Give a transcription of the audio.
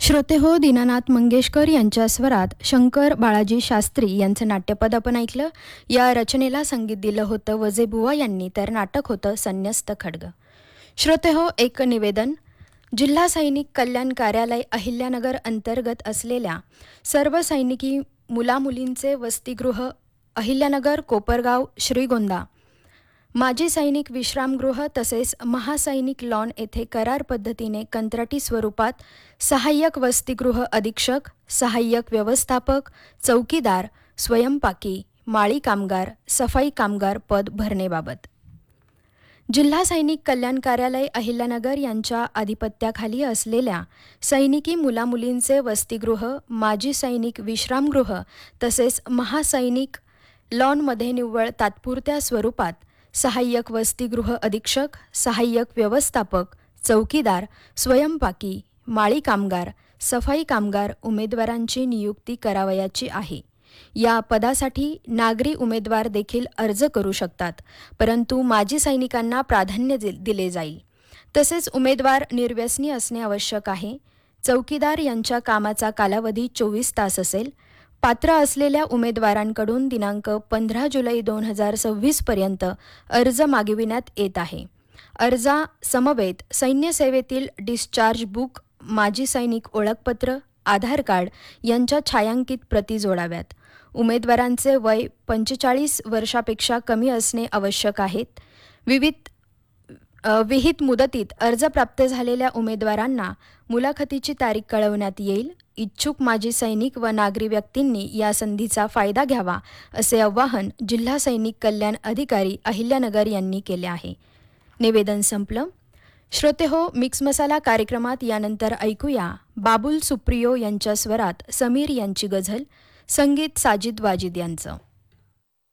श्रोते हो, दीनानाथ मंगेशकर यांच्या स्वरात शंकर बाळाजी शास्त्री यांचं नाट्यपद आपण ऐकलं. या रचनेला संगीत दिलं होतं वजेबुवा यांनी, तर नाटक होतं संन्यस्त खड्ग. श्रोते हो, एक निवेदन. जिल्हा सैनिक कल्याण कार्यालय अहिल्यानगर अंतर्गत असलेल्या सर्व सैनिकी मुलामुलींचे वसतिगृह अहिल्यानगर, कोपरगाव, श्रीगोंदा, माजी सैनिक विश्रामगृह तसेच महासैनिक लॉन येथे करार पद्धतीने कंत्राटी स्वरूपात सहाय्यक वसतिगृह अधीक्षक, सहाय्यक व्यवस्थापक, चौकीदार, स्वयंपाकी, माळी कामगार, सफाई कामगार पद भरण्याबाबत जिल्हा सैनिक कल्याण कार्यालय अहिल्यानगर यांच्या आधिपत्याखाली असलेल्या सैनिकी मुलामुलींचे वसतिगृह, माजी सैनिक विश्रामगृह तसेच महासैनिक लॉनमध्ये निव्वळ तात्पुरत्या स्वरूपात सहाय्यक वसतिगृह अधीक्षक, सहाय्यक व्यवस्थापक, चौकीदार, स्वयंपाकी, माळी कामगार, सफाई कामगार उमेदवारांची नियुक्ती करावयाची आहे. या पदासाठी नागरी उमेदवार देखील अर्ज करू शकतात, परंतु माजी सैनिकांना प्राधान्य दिले जाईल. तसेच उमेदवार निर्व्यसनी असणे आवश्यक आहे. चौकीदार यांच्या कामाचा कालावधी 24 तास असेल. पात्र असलेल्या उमेदवारांकडून दिनांक 15 जुलै 2026 पर्यंत अर्ज मागविण्यात येत आहे. अर्जा समवेत सैन्य सेवेतील डिस्चार्ज बुक, माजी सैनिक ओळखपत्र, आधार कार्ड यांच्या छायांकित प्रती जोडाव्यात. उमेदवारांचे वय 45 वर्षापेक्षा कमी असणे आवश्यक आहेत. विहित मुदतीत अर्ज प्राप्त झालेल्या उमेदवारांना मुलाखतीची तारीख कळवण्यात येईल. इच्छुक माजी सैनिक व नागरी व्यक्तींनी या संधीचा फायदा घ्यावा, असे आवाहन जिल्हा सैनिक कल्याण अधिकारी अहिल्यानगर यांनी केले आहे. निवेदन संपलं. श्रोते हो, मिक्स मसाला कार्यक्रमात यानंतर ऐकूया बाबुल सुप्रियो यांच्या स्वरात समीर यांची गझल, संगीत साजिद वाजिद यांचं.